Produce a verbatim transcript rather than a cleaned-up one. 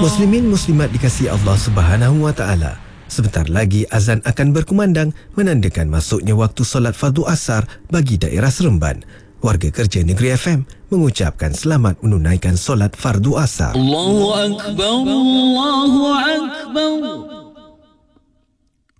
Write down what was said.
Muslimin muslimat dikasihi Allah Subhanahu wa taala. Sebentar lagi azan akan berkumandang menandakan masuknya waktu solat fardu asar bagi daerah Seremban. Warga kerja Negeri F M mengucapkan selamat menunaikan solat fardu asar. Allahu Akbar, Allahu Akbar.